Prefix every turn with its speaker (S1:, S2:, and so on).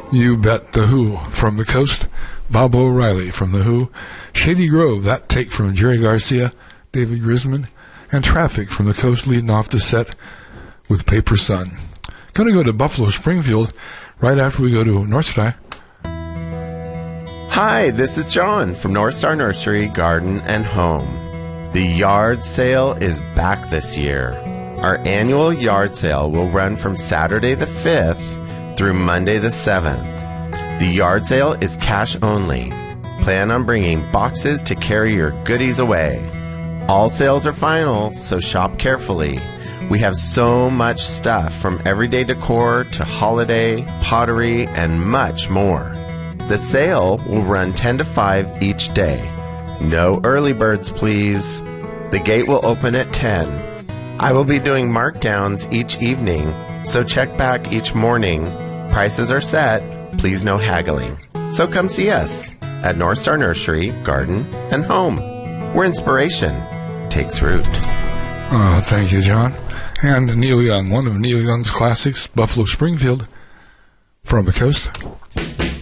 S1: You Bet The Who from the Coast, Bob O'Reilly from The Who, Shady Grove, That Take from Jerry Garcia, David Grisman, and Traffic from the Coast leading off the set with Paper Sun. Going to go to Buffalo Springfield right after we go to North Star.
S2: Hi, this is John from North Star Nursery, Garden and Home. The yard sale is back this year. Our annual yard sale will run from Saturday the 5th through Monday the 7th. The yard sale is cash only. Plan on bringing boxes to carry your goodies away. All sales are final, so shop carefully. We have so much stuff from everyday decor to holiday, pottery, and much more. The sale will run 10 to 5 each day. No early birds, please. The gate will open at 10. I will be doing markdowns each evening, so check back each morning. Prices are set. Please no haggling. So come see us at North Star Nursery, Garden, and Home, where inspiration takes root.
S1: Oh, thank you, John. And Neil Young, one of Neil Young's classics, Buffalo Springfield from the Coast.